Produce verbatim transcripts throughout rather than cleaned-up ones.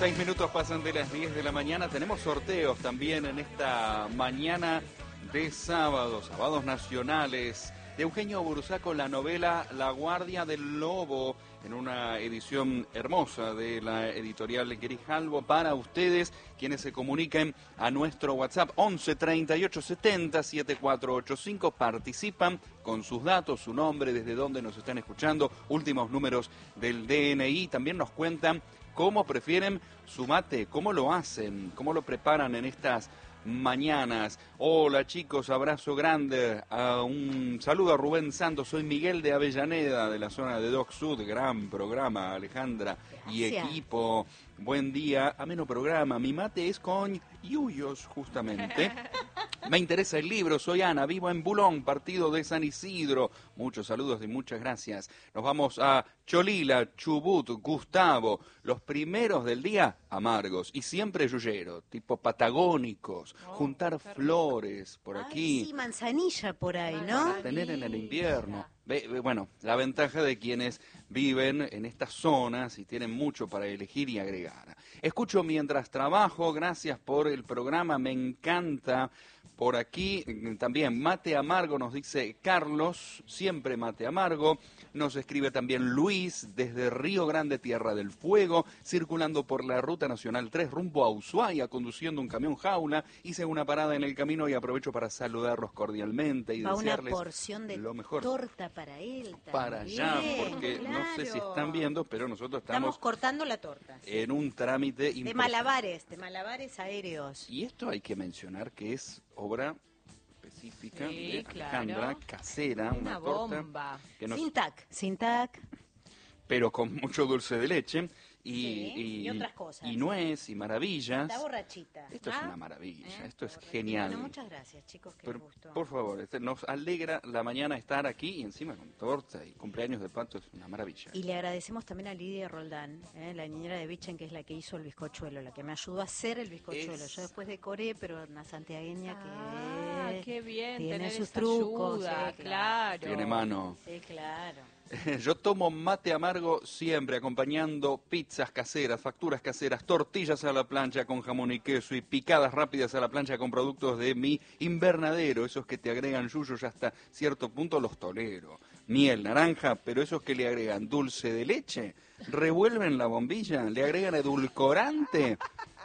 Seis minutos pasan de las diez de la mañana. Tenemos sorteos también en esta mañana de sábado, sábados nacionales, de Eugenio Bursaco, la novela La Guardia del Lobo, en una edición hermosa de la editorial Grijalbo para ustedes, quienes se comuniquen a nuestro WhatsApp once treinta y ocho setenta setenta y cuatro ochenta y cinco, participan con sus datos, su nombre, desde dónde nos están escuchando, últimos números del D N I, también nos cuentan cómo prefieren su mate, cómo lo hacen, cómo lo preparan en estas mañanas. Hola chicos, abrazo grande, uh, un saludo a Rubén Santos, soy Miguel de Avellaneda, de la zona de Doc Sud, gran programa, Alejandra. Gracias. Y equipo, buen día, ameno programa, mi mate es con yuyos justamente. Me interesa el libro, soy Ana, vivo en Bulón, partido de San Isidro. Muchos saludos y muchas gracias. Nos vamos a Cholila, Chubut, Gustavo. Los primeros del día, amargos. Y siempre yuyero, tipo patagónicos. Oh, juntar flores por Ay, aquí. Sí, manzanilla por ahí, ¿no? Para tener en el invierno. Ve, ve, bueno, la ventaja de quienes viven en estas zonas y tienen mucho para elegir y agregar. Escucho mientras trabajo, gracias por el programa, me encanta. Por aquí también mate amargo, nos dice Carlos, siempre mate amargo. Nos escribe también Luis desde Río Grande, Tierra del Fuego, circulando por la Ruta Nacional tres rumbo a Ushuaia, conduciendo un camión jaula. Hice una parada en el camino y aprovecho para saludarlos cordialmente y Va desearles una porción de lo mejor. Torta para él también. Para allá, porque claro. no sé si están viendo, pero nosotros estamos, estamos cortando la torta. Sí. En un trámite impresionante. De malabares, de malabares aéreos. Y esto hay que mencionar que es obra específica sí, de Alejandra, claro. casera, una, una torta bomba. que nos... Sin tac, sin tac. Pero con mucho dulce de leche y, sí, y, y otras cosas. Y nuez y maravillas. Está borrachita. Esto ¿Ah? es una maravilla, ¿Eh? esto es Borrachita. genial. Bueno, muchas gracias, chicos, qué Pero, gusto. por favor, este, nos alegra la mañana estar aquí y encima con torta y cumpleaños de pato, es una maravilla. Y le agradecemos también a Lidia Roldán, ¿eh? la niñera de Bichen, que es la que hizo el bizcochuelo, la que me ayudó a hacer el bizcochuelo. Es... Yo después decoré, pero una santiagueña que ah, qué bien, tiene tener sus esa trucos. ayuda, Sí, claro. Tiene mano. Sí, claro. Yo tomo mate amargo siempre, acompañando pizzas caseras, facturas caseras, tortillas a la plancha con jamón y queso y picadas rápidas a la plancha con productos de mi invernadero. Esos que te agregan yuyo y hasta cierto punto los tolero. Miel, naranja, pero esos que le agregan dulce de leche, revuelven la bombilla, le agregan edulcorante.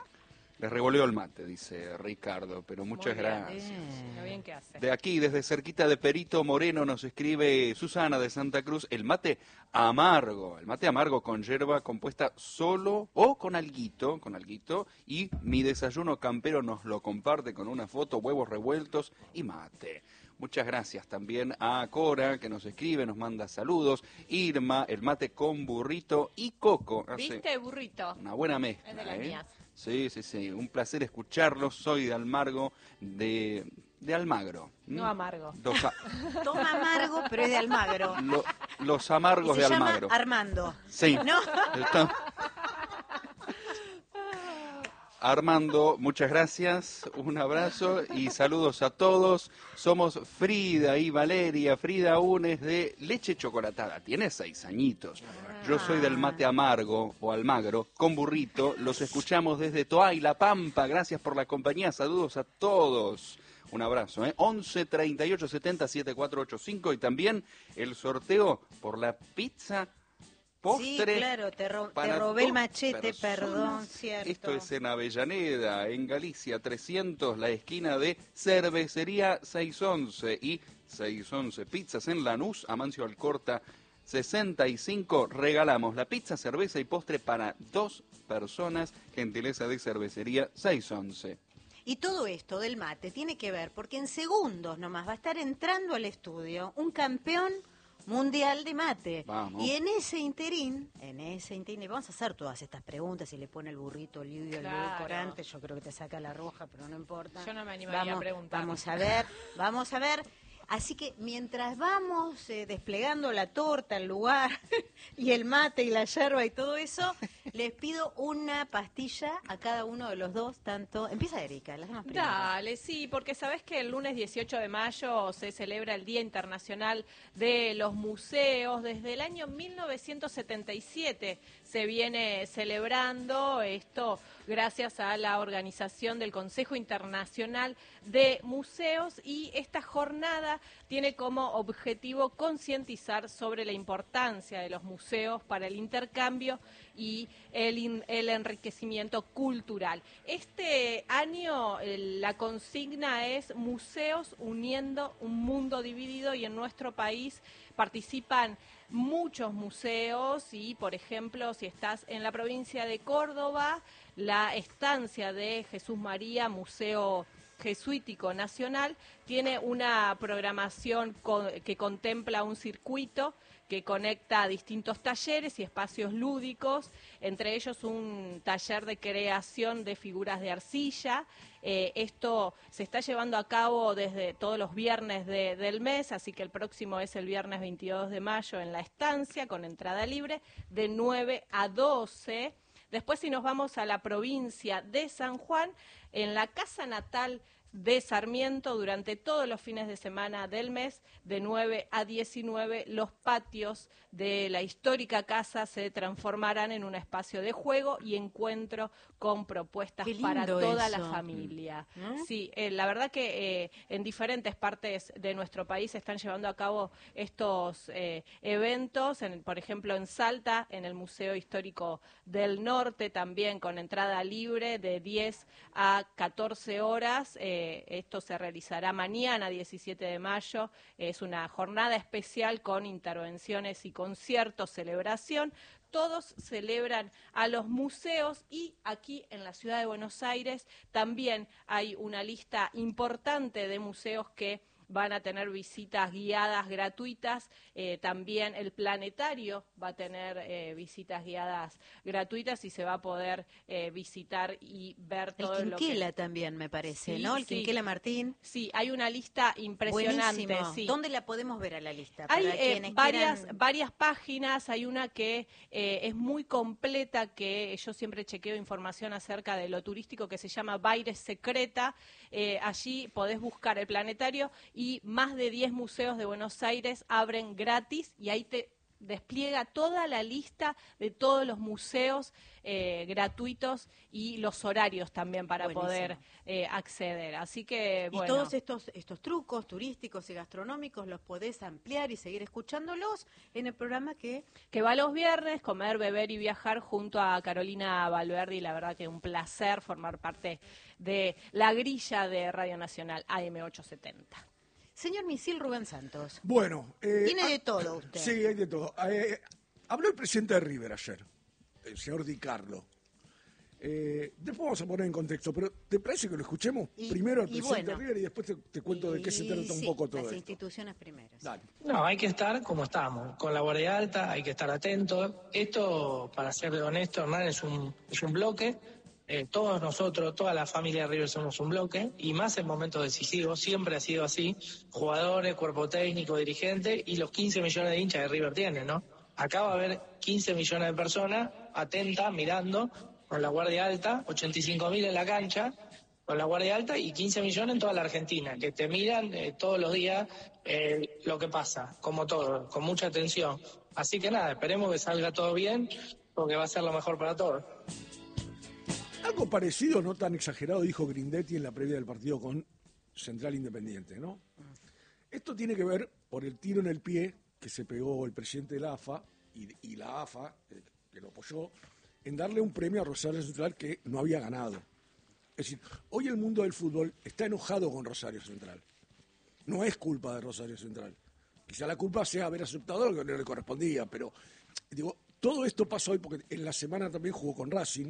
Les revolvió el mate, dice Ricardo, pero muchas Muy bien, gracias. eh, lo bien que hace. De aquí, desde cerquita de Perito Moreno, nos escribe Susana de Santa Cruz, el mate amargo, el mate amargo con yerba compuesta solo o con alguito, con alguito, y mi desayuno campero nos lo comparte con una foto, huevos revueltos y mate. Muchas gracias también a Cora, que nos escribe, nos manda saludos. Irma, el mate con burrito y coco. Hace ¿Viste, burrito? una buena mezcla, Es de las ¿eh? mías. Sí, sí, sí. Un placer escucharlos. Soy de Almagro, de, de Almagro. No ¿Mm? amargo. Los, a- Toma amargo, pero es de Almagro. lo- los amargos Y de se llama Almagro. Armando. Sí. ¿No? Está- Armando, muchas gracias, un abrazo y saludos a todos. Somos Frida y Valeria. Frida aún es de leche chocolatada, tiene seis añitos. Yo soy del mate amargo o almagro con burrito. Los escuchamos desde Toay, La Pampa. Gracias por la compañía, saludos a todos. Un abrazo, ¿eh? once treinta y ocho setenta setenta y cuatro ochenta y cinco y también el sorteo por la pizza postre. Sí, claro, te, ro- te para robé el dos machete, personas. perdón, cierto. Esto es en Avellaneda, en Galicia trescientos, la esquina de Cervecería seiscientos once y seiscientos once Pizzas en Lanús, Amancio Alcorta sesenta y cinco. Regalamos la pizza, cerveza y postre para dos personas, gentileza de Cervecería seiscientos once. Y todo esto del mate tiene que ver porque en segundos nomás va a estar entrando al estudio un campeón mundial de mate. Vamos. Y en ese interín, en ese interín, y vamos a hacer todas estas preguntas, si le pone el burrito, el lidio, el Claro. edulcorante, yo creo que te saca la roja, pero no importa. Yo no me animaría vamos, a preguntar. Vamos a ver, vamos a ver. Así que mientras vamos eh, desplegando la torta, el lugar, y el mate y la yerba y todo eso, les pido una pastilla a cada uno de los dos, tanto... Empieza Erika, las demás primeras. Dale, sí, porque sabés que el lunes dieciocho de mayo se celebra el Día Internacional de los Museos. Desde el año mil novecientos setenta y siete se viene celebrando, esto gracias a la organización del Consejo Internacional de Museos, y esta jornada tiene como objetivo concientizar sobre la importancia de los museos para el intercambio y el, el enriquecimiento cultural. Este año el, la consigna es Museos uniendo un mundo dividido, y en nuestro país participan muchos museos y, por ejemplo, si estás en la provincia de Córdoba, la estancia de Jesús María, Museo Jesuítico Nacional, tiene una programación co- que contempla un circuito que conecta a distintos talleres y espacios lúdicos, entre ellos un taller de creación de figuras de arcilla. Eh, esto se está llevando a cabo desde todos los viernes de, del mes, así que el próximo es el viernes veintidós de mayo en la estancia, con entrada libre, de nueve a doce. Después, si nos vamos a la provincia de San Juan, en la casa natal de Sarmiento, durante todos los fines de semana del mes, de nueve a diecinueve, los patios de la histórica casa se transformarán en un espacio de juego y encuentro con propuestas para toda eso. la familia. ¿Mm? Sí, eh, la verdad que eh, en diferentes partes de nuestro país se están llevando a cabo estos eh, eventos, en, por ejemplo en Salta, en el Museo Histórico del Norte, también con entrada libre de diez a catorce horas. Eh, esto se realizará mañana, diecisiete de mayo. Es una jornada especial con intervenciones y conciertos, celebración. Todos celebran a los museos, y aquí en la ciudad de Buenos Aires también hay una lista importante de museos que van a tener visitas guiadas gratuitas. Eh, también el planetario va a tener eh, visitas guiadas gratuitas y se va a poder eh, visitar y ver todo El lo que... Quinquela también, me parece, Sí, ¿no? El sí. Quinquela Martín. Sí, hay una lista impresionante. Buenísimo. Sí. ¿Dónde la podemos ver a la lista? Hay Para eh, quienes varias, quieran... varias páginas, hay una que eh, es muy completa, que yo siempre chequeo información acerca de lo turístico, que se llama Baires Secreta. Eh, allí podés buscar el planetario, y más de diez museos de Buenos Aires abren gratis, y ahí te despliega toda la lista de todos los museos eh, gratuitos y los horarios también para Buenísimo. poder eh, acceder. Así que, bueno. Y todos estos, estos trucos turísticos y gastronómicos los podés ampliar y seguir escuchándolos en el programa que... que va los viernes, Comer, Beber y Viajar, junto a Carolina Valverdi. La verdad que un placer formar parte de la grilla de Radio Nacional A M ochocientos setenta. Señor Misil Rubén Santos. Bueno. Eh, Tiene ah, de todo usted. Sí, hay de todo. Eh, habló el presidente de River ayer, el señor Di Carlo. Eh, después vamos a poner en contexto, pero ¿te parece que lo escuchemos Y- primero al y presidente bueno. de River y después te, te cuento de qué se Y trata un sí, poco todo las esto? instituciones primero. Dale. No, hay que estar como estamos, con la guardia alta, hay que estar atentos. Esto, para ser honesto, Hernán, es un, es un bloque. Eh, todos nosotros, toda la familia de River somos un bloque, y más en momentos decisivos, siempre ha sido así. Jugadores, cuerpo técnico, dirigente, y los quince millones de hinchas de River tienen, ¿no? Acá va a haber quince millones de personas atentas, mirando, con la guardia alta, ochenta y cinco mil en la cancha, con la guardia alta, y quince millones en toda la Argentina, que te miran eh, todos los días eh, lo que pasa, como todo, con mucha atención. Así que nada, esperemos que salga todo bien, porque va a ser lo mejor para todos. Algo parecido, no tan exagerado, dijo Grindetti en la previa del partido con Central Independiente, ¿no? Esto tiene que ver por el tiro en el pie que se pegó el presidente de la A F A y, y la A F A, eh, que lo apoyó, en darle un premio a Rosario Central que no había ganado. Es decir, hoy el mundo del fútbol está enojado con Rosario Central. No es culpa de Rosario Central. Quizá la culpa sea haber aceptado lo que no le correspondía, pero digo, todo esto pasó hoy porque en la semana también jugó con Racing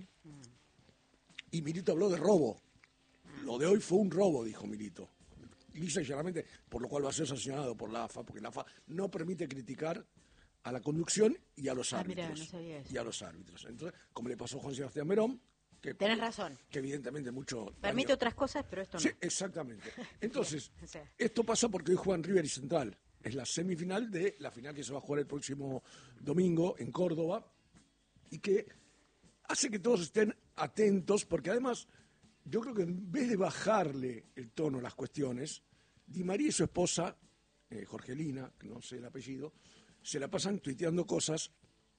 y Milito habló de robo. Lo de hoy fue un robo, dijo Milito. Lisa y llanamente, por lo cual va a ser sancionado por la A F A, porque la A F A no permite criticar a la conducción y a los Ah, árbitros. mirá, no sabía eso. Y a los árbitros. Entonces, como le pasó a Juan Sebastián Verón, que, Tenés razón. que evidentemente mucho... Permite daño- otras cosas, pero esto no. Sí, exactamente. Entonces, Bien, o sea. esto pasa porque hoy juegan River y Central. Es la semifinal de la final que se va a jugar el próximo domingo en Córdoba y que hace que todos estén atentos porque además yo creo que en vez de bajarle el tono a las cuestiones, Di María y su esposa, eh, Jorgelina, que no sé el apellido, se la pasan tuiteando cosas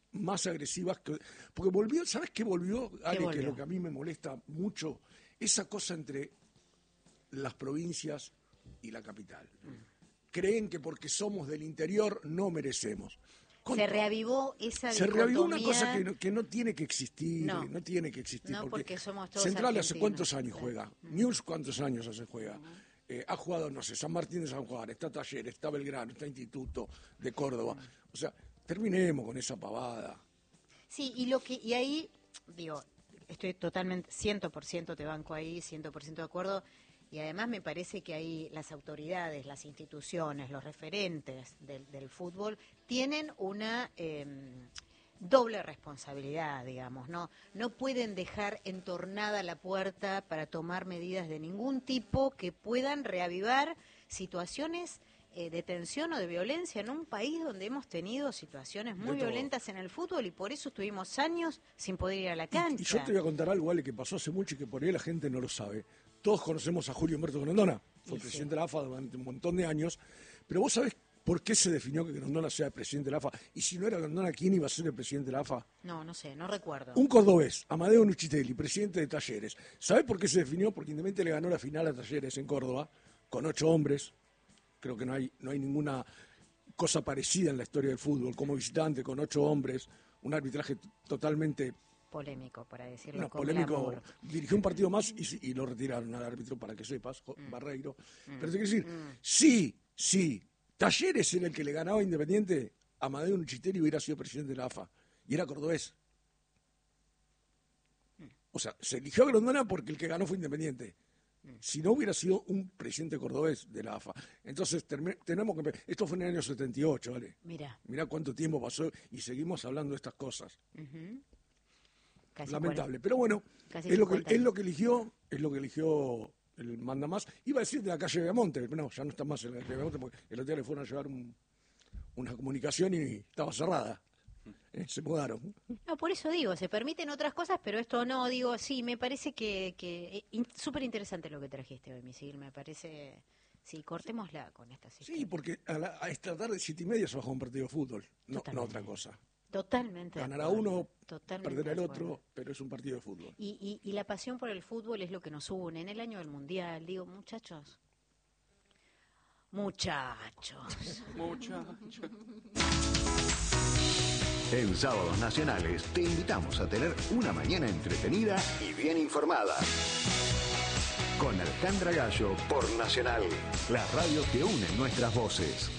más agresivas. Que, porque volvió, ¿sabes qué volvió? Ale, volvió? que lo que a mí me molesta mucho, esa cosa entre las provincias y la capital. Mm. Creen que porque somos del interior no merecemos. Con, se reavivó esa Se dicotomía. reavivó una cosa que no, que no tiene que existir, no, no tiene que existir. No, porque, porque somos todos Central argentinos. hace cuántos años claro. juega, Mm. News cuántos años hace juega. Mm. Eh, ha jugado, no sé, San Martín de San Juan, está Talleres, está Belgrano, está Instituto de Córdoba. Mm. O sea, terminemos con esa pavada. Sí, y lo que y ahí, digo, estoy totalmente, cien por ciento te banco ahí, cien por ciento de acuerdo. Y además me parece que ahí las autoridades, las instituciones, los referentes del, del fútbol tienen una eh, doble responsabilidad, digamos, ¿no? No pueden dejar entornada la puerta para tomar medidas de ningún tipo que puedan reavivar situaciones eh, de tensión o de violencia en un país donde hemos tenido situaciones muy violentas en el fútbol y por eso estuvimos años sin poder ir a la cancha. Y, y yo te voy a contar algo, Ale, que pasó hace mucho y que por ahí la gente no lo sabe. Todos conocemos a Julio Humberto Grondona, fue sí, presidente sí. de la A F A durante un montón de años, pero vos sabés por qué se definió que Grondona sea el presidente de la A F A, y si no era Grondona, ¿quién iba a ser el presidente de la A F A? No, no sé, no recuerdo. Un cordobés, Amadeo Nuchitelli, presidente de Talleres. ¿Sabés por qué se definió? Porque Independiente le ganó la final a Talleres en Córdoba, con ocho hombres, creo que no hay, no hay ninguna cosa parecida en la historia del fútbol, como visitante, con ocho hombres, un arbitraje totalmente... polémico, para decirlo no, con polémico, glamour. Dirigió un partido más y, y lo retiraron al árbitro, para que sepas, mm. Barreiro. Mm. Pero te quiero decir, mm. sí, sí, Talleres era el que le ganaba a Independiente, Amadeo Nuchitelli hubiera sido presidente de la A F A, y era cordobés. Mm. O sea, se eligió a Grondona porque el que ganó fue Independiente. Mm. Si no hubiera sido un presidente cordobés de la A F A. Entonces, tenemos que... Esto fue en el año setenta y ocho, ¿vale? Mira. Mirá cuánto tiempo pasó y seguimos hablando de estas cosas. Uh-huh. Casi lamentable, cuarenta. Pero bueno, es lo, que, es lo que eligió, es lo que eligió el mandamás. Iba a decir de la calle Beamonte, pero no, ya no está más en la calle Beamonte porque el otro día le fueron a llevar un, una comunicación y estaba cerrada. Eh, se mudaron. No, por eso digo, se permiten otras cosas, pero esto no, digo, sí, me parece que, que in, súper interesante lo que trajiste hoy, Misil, me parece... Sí, cortémosla con esta situación. Sí, porque a, la, a esta tarde, siete y media, se bajó un partido de fútbol, no, no otra cosa. Totalmente. Ganará uno, perderá el otro, pero es un partido de fútbol. Y, y, y la pasión por el fútbol es lo que nos une. En el año del Mundial, digo, muchachos. Muchachos. Muchachos. En Sábados Nacionales te invitamos a tener una mañana entretenida y bien informada. Con Alejandra Gallo por Nacional, la radio que une nuestras voces.